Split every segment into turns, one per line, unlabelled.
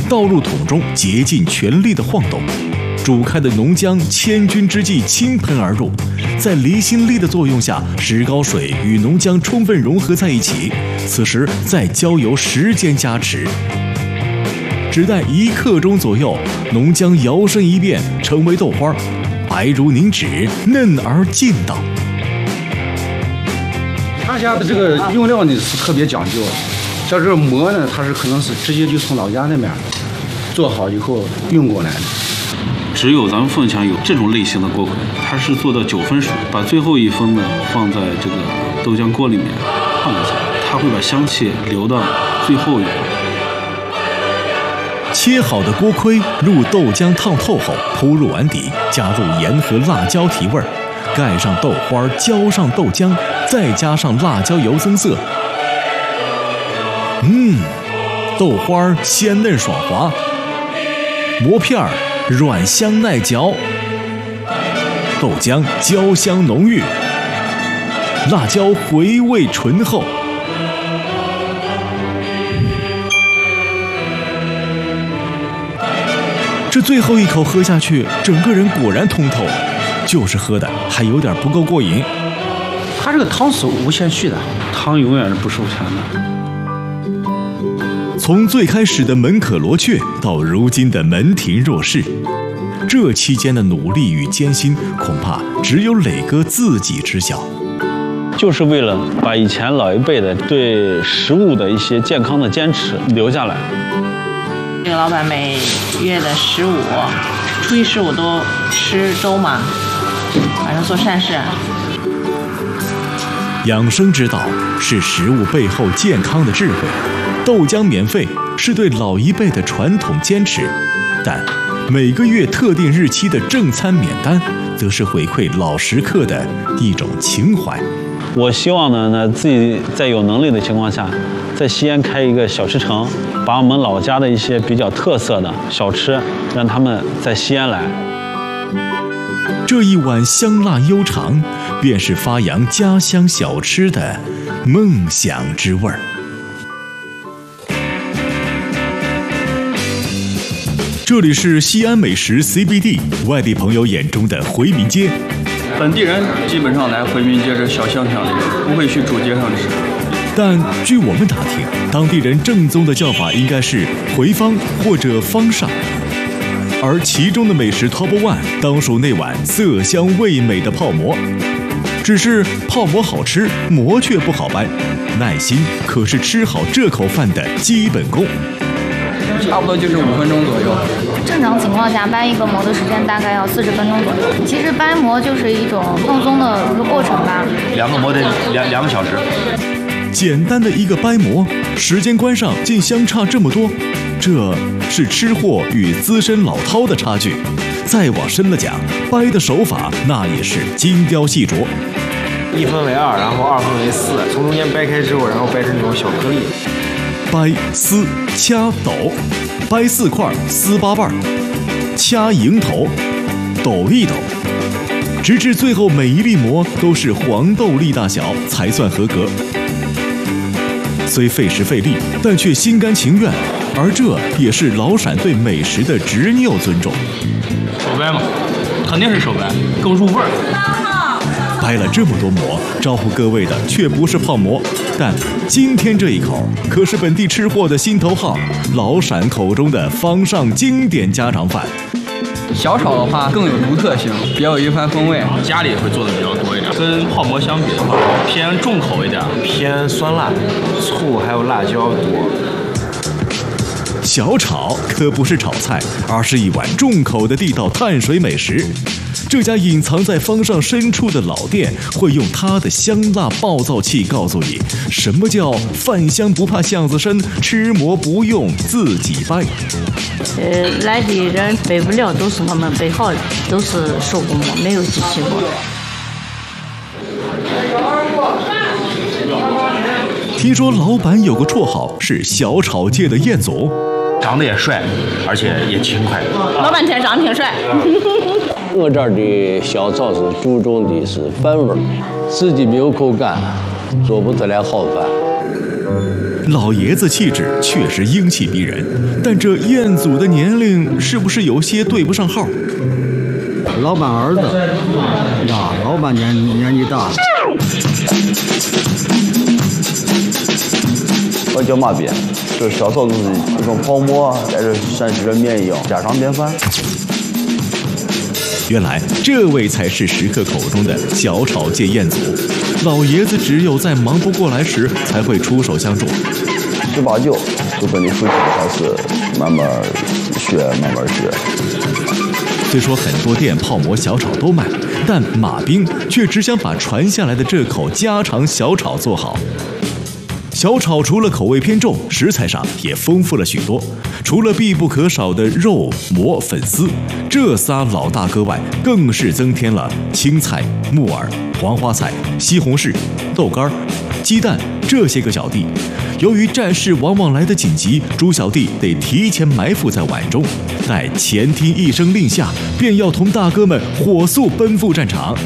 倒入桶中，竭尽全力地晃动。煮开的浓浆千钧之际倾盆而入，在离心力的作用下，石膏水与浓浆充分融合在一起。此时再浇油时间加持，只待1刻钟左右，浓浆摇身一变成为豆花，白如凝脂，嫩而劲道。
他家的这个用料呢是特别讲究，像这个馍呢，它是可能是直接就从老家那边做好以后运过来的。
只有咱们凤强有这种类型的锅盔，它是做到9分熟，把最后1分呢放在这个豆浆锅里面烫一下，它会把香气留到最后1分。
切好的锅盔入豆浆烫透后，铺入碗底，加入盐和辣椒提味，盖上豆花，浇上豆浆，再加上辣椒油增色。豆花鲜嫩爽滑，馍片儿软香耐嚼，豆浆焦香浓郁，辣椒回味醇厚。这最后一口喝下去，整个人果然通透，就是喝的还有点不够过瘾。
它这个汤是无限续的，
汤永远是不收钱的。
从最开始的门可罗雀，到如今的门庭若市，这期间的努力与艰辛，恐怕只有磊哥自己知晓。
就是为了把以前老一辈的对食物的一些健康的坚持留下来。
这个老板每月的15，初一15都吃粥嘛，晚上做善事。
养生之道是食物背后健康的智慧。豆浆免费是对老一辈的传统坚持，但每个月特定日期的正餐免单，则是回馈老食客的一种情怀。
我希望呢，自己在有能力的情况下，在西安开一个小吃城，把我们老家的一些比较特色的小吃，让他们在西安来。
这一碗香辣悠长，便是发扬家乡小吃的梦想之味儿。这里是西安美食 CBD， 外地朋友眼中的回民街。
本地人基本上来回民街这小巷巷里，不会去主街上吃。
但据我们打听，当地人正宗的叫法应该是回坊或者坊上，而其中的美食 Top 1当属那碗色香味美的泡馍。只是泡馍好吃，馍却不好掰，耐心可是吃好这口饭的基本功。
差不多就是5分钟左右。
正常情况下，掰一个馍的时间大概要40分钟左右。其实掰馍就是一种放松的一个过程吧。
2个馍得2个小时。
简单的一个掰馍，时间观上竟相差这么多，这是吃货与资深老饕的差距。再往深了讲，掰的手法那也是精雕细琢。
1分为2，然后2分为4，从中间掰开之后，然后掰成这种小颗粒。
掰丝掐抖，掰4块撕8瓣，掐蝇头，抖一抖，直至最后每一粒馍都是黄豆粒大小才算合格。虽费时费力，但却心甘情愿，而这也是老陕对美食的执拗尊重。
手掰嘛，肯定是手掰，更入味儿。
掰了这么多馍，招呼各位的却不是泡馍，但今天这一口可是本地吃货的心头好，老陕口中的坊上经典家常饭。
小炒的话更有独特性，比较有一番风味。家里会做的比较多一点，跟泡馍相比的话，偏重口一点，
偏酸辣，醋还有辣椒多。
小炒可不是炒菜，而是一碗重口的地道碳水美食。这家隐藏在坊上深处的老店，会用它的香辣暴躁气告诉你，什么叫饭香不怕巷子深，吃馍不用自己掰。
来的人背不了，都是我们背好的，都是手工馍，没有机器馍。
听说老板有个绰号是小炒界的彦祖，
长得也帅，而且也勤快。
老板娘长得挺帅。
我这儿的小炒是注重的是饭味儿，自己没有口感，做不出来好饭。
老爷子气质确实英气逼人，但这彦祖的年龄是不是有些对不上号？
老板儿子呀，老板年纪大了。
我叫马鞭，这小嫂子就跟泡馍在这山西的面一样，家常便饭。
原来这位才是食客口中的小炒界彦祖，老爷子只有在忙不过来时才会出手相助。
18、9就跟你父亲开始慢慢学。
虽说很多店泡馍小炒都卖，但马兵却只想把传下来的这口家常小炒做好。小炒除了口味偏重，食材上也丰富了许多。除了必不可少的肉、馍、粉丝，这仨老大哥外，更是增添了青菜、木耳、黄花菜、西红柿、豆干、鸡蛋这些个小弟。由于战事往往来得紧急，猪小弟得提前埋伏在碗中，待前听一声令下，便要同大哥们火速奔赴战场。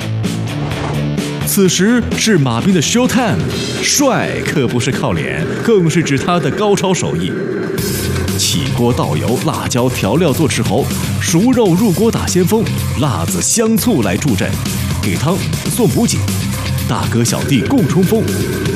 此时是马兵的 show time， 帅可不是靠脸，更是指他的高超手艺。起锅倒油，辣椒调料做斥候，熟肉入锅打先锋，辣子香醋来助阵，给汤送补给，大哥小弟共冲锋。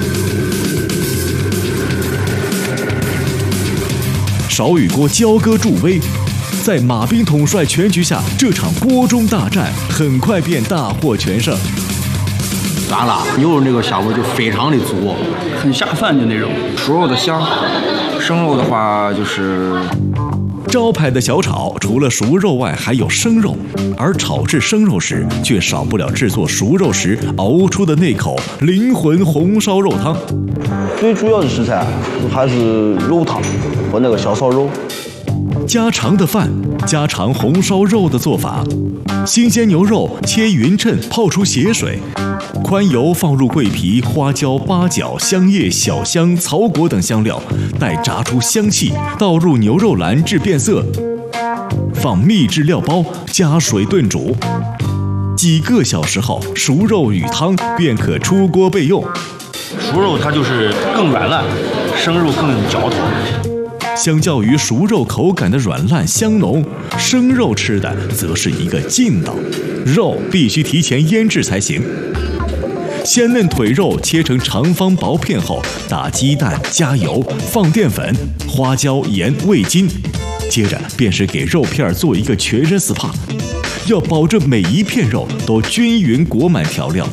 少宇锅交割助威，在马兵统帅全局下，这场锅中大战很快便大获全胜。
辣辣牛肉那个香味就非常的足，很下饭的那种。熟肉的香，生肉的话就是
招牌的小炒，除了熟肉外，还有生肉，而炒制生肉时，却少不了制作熟肉时熬出的那口灵魂红烧肉汤。
最主要的食材还是肉汤和那个小烧肉。
家常的饭，家常红烧肉的做法：新鲜牛肉切匀称，泡出血水，宽油放入桂皮、花椒、八角、香叶、小香、草果等香料，待炸出香气，倒入牛肉篮至变色，放秘制料包，加水炖煮。几个小时后，熟肉与汤便可出锅备用。
熟肉它就是更软烂，生肉更有嚼头。
相较于熟肉口感的软烂香浓，生肉吃的则是一个劲道，肉必须提前腌制才行。鲜嫩腿肉切成长方薄片后，打鸡蛋、加油、放淀粉、花椒、盐、味精，接着便是给肉片做一个全身 SPA， 要保证每一片肉都均匀裹满调料。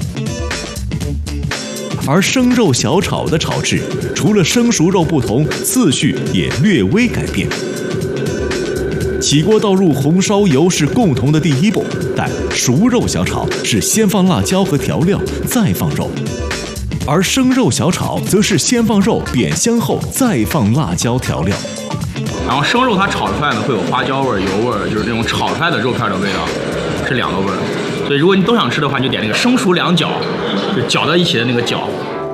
而生肉小炒的炒制，除了生熟肉不同，次序也略微改变。起锅倒入红烧油是共同的第一步，但熟肉小炒是先放辣椒和调料，再放肉；而生肉小炒则是先放肉煸香后，再放辣椒调料。
然后生肉它炒出来呢，会有花椒味、油味，就是这种炒出来的肉片的味道，是两个味儿。所以如果你都想吃的话，你就点那个生熟两搅，就搅在一起的那个搅。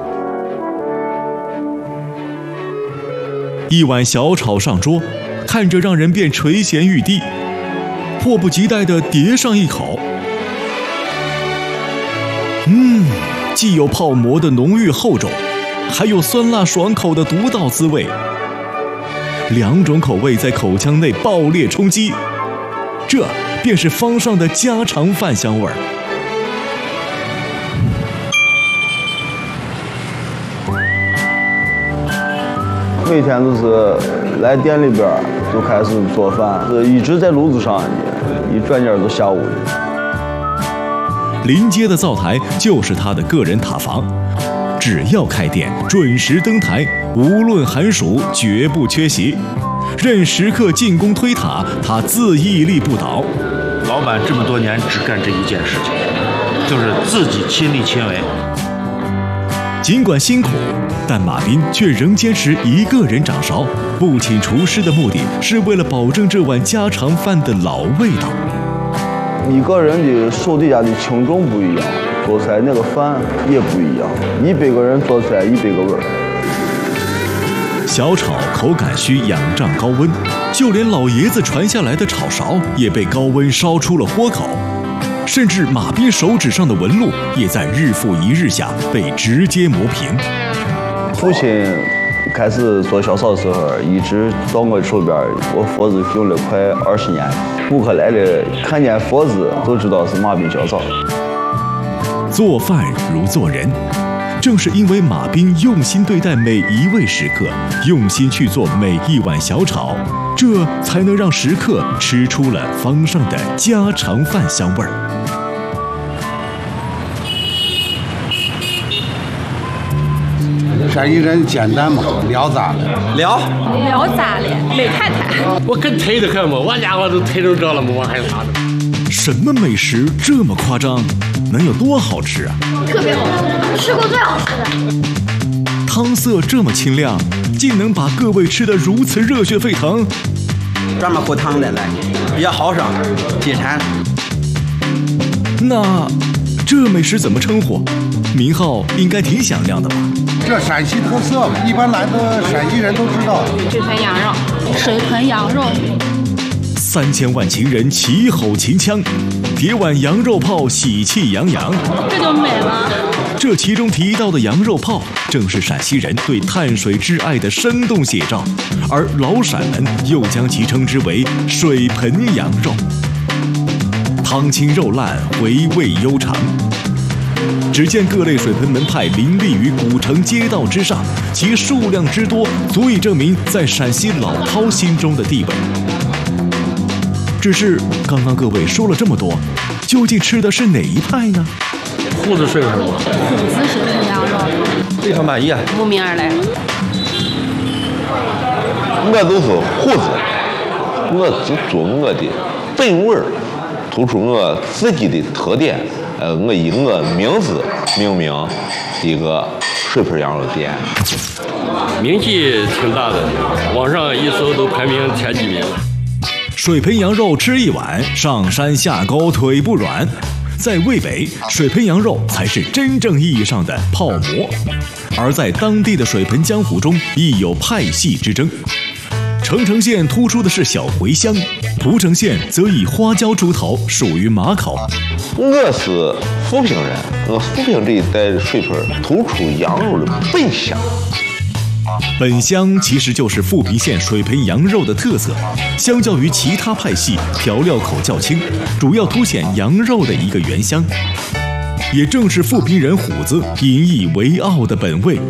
一碗小炒上桌，看着让人便垂涎欲滴，迫不及待地叠上一口。既有泡馍的浓郁厚重，还有酸辣爽口的独到滋味，两种口味在口腔内爆裂冲击，这便是方上的家常饭香味儿。
每天都是来店里边就开始做饭，一直在路子上，一转眼都下午了。
临街的灶台就是他的个人塔防，只要开店，准时登台，无论寒暑，绝不缺席。任食客进宫推塔，他自屹立不倒。
老板这么多年只干这一件事情，就是自己亲力亲为。
尽管辛苦，但马斌却仍坚持一个人掌勺，不请厨师的目的是为了保证这碗家常饭的老味道。
一个人的手底下的轻重不一样，做出来那个饭也不一样，100个人做出来100个味儿。
小炒口感需仰仗高温，就连老爷子传下来的炒勺也被高温烧出了豁口。甚至马斌手指上的纹路也在日复一日下被直接磨平。
父亲开始做小炒的时候，一直到我手边，我佛子用了快20年。顾客来了，看见佛子都知道是马斌小炒。
做饭如做人，正是因为马斌用心对待每一位食客，用心去做每一碗小炒，这才能让食客吃出了方上的家常饭香味儿。
陕西人简单嘛，聊咋了？
聊咋了？美太太，
我跟推的很嘛，我家伙都推成这了嘛，我还有啥的？
什么美食这么夸张？能有多好吃啊？
特别好吃，吃过最好吃的。
汤色这么清亮，竟能把各位吃得如此热血沸腾。
专门喝汤的来，比较豪爽，解馋。
那这美食怎么称呼？名号应该挺响亮的吧？
这陕西特色嘛，一般来的陕西人都知道。
水盆羊肉，水盆羊肉。
3000万秦人齐吼秦腔，叠碗羊肉泡喜气洋洋。
这就美了。
这其中提到的羊肉泡，正是陕西人对碳水挚爱的生动写照，而老陕们又将其称之为水盆羊肉。汤清肉烂，回味悠长。只见各类水盆门派林立于古城街道之上，其数量之多，足以证明在陕西老饕心中的地位。只是刚刚各位说了这么多，究竟吃的是哪一派呢？
胡子水盆吗？
胡子水盆羊肉，
非常满意啊！
慕名而来。
我都是胡子，我只做我的本味儿，突出我自己的特点。我以我名字命名一个水盆羊肉店，
名气挺大的，网上一搜都排名前几名。
水盆羊肉吃一碗，上山下沟腿不软。在渭北，水盆羊肉才是真正意义上的泡馍，而在当地的水盆江湖中亦有派系之争。澄城县突出的是小茴香，蒲城县则以花椒猪头，属于马口。
我是富平人，我富平这一带水盆突出羊肉的本香。
本香其实就是富平县水盆羊肉的特色，相较于其他派系，调料口较轻，主要凸显羊肉的一个原香。也正是富平人虎子引以为傲的本味。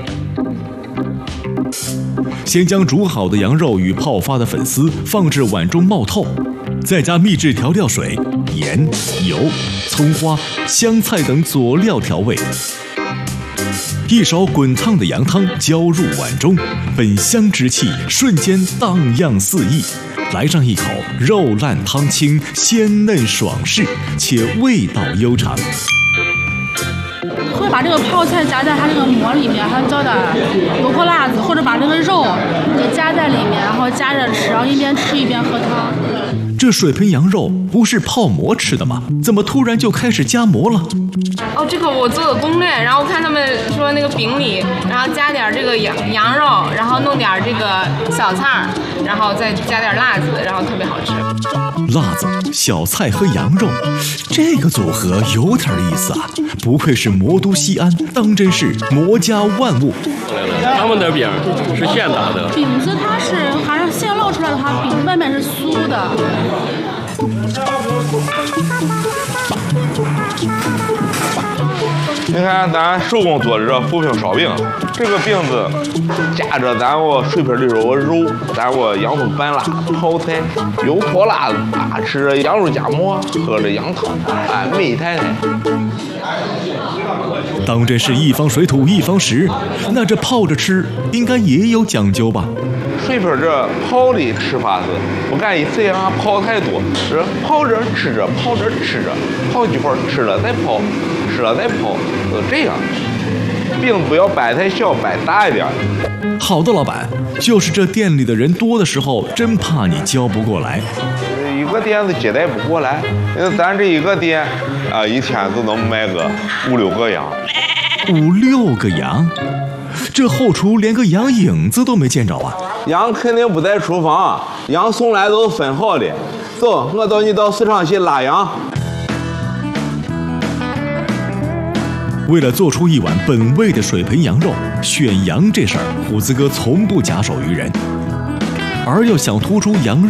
先将煮好的羊肉与泡发的粉丝放至碗中冒透，再加秘制调料水、盐、油、葱花、香菜等佐料调味。一勺滚烫的羊汤浇入碗中，本香之气瞬间荡漾四溢。来上一口肉烂汤清，鲜嫩爽适，且味道悠长。
会把这个泡菜夹在它这个馍里面，还浇点油泼辣子，或者把这个肉给夹在里面，然后夹着吃，然后一边吃一边喝汤。
这水盆羊肉不是泡馍吃的吗？怎么突然就开始夹馍了？
哦，这个我做的攻略，然后我看他们说那个饼里，然后加点这个羊肉，然后弄点这个小菜，然后再加点辣子，然后特别好吃。
辣子、小菜和羊肉，这个组合有点意思啊！不愧是魔都西安，当真是魔家万物。
他们的饼是现打的，
饼子它是还是现烙出来的话，饼外面是酥的。
你看咱手工做的这富平烧饼，这个饼子夹着咱我水盆里头我肉，咱我洋葱拌辣、泡菜、油泼辣子，吃着羊肉夹馍，喝着羊汤，美太太。
当真是一方水土一方食，那这泡着吃应该也有讲究吧？
水盆这泡的吃法是，不敢一次让泡太多，是泡着吃着，泡着吃着，泡几会儿吃了再泡，吃了再泡，这样。饼不要摆太小，摆大一点。
好的，老板，就是这店里的人多的时候，真怕你教不过来。
一个店子接待不过来，咱这一个店一天就能卖个5、6个羊。
5、6个羊？这后厨连个羊影子都没见着啊！
羊肯定不在厨房，羊送来都是分好的。走，我带你到市场去拉羊。
为了做出一碗本味的水盆羊肉，选羊这事儿，虎子哥从不假手于人，而要想突出羊肉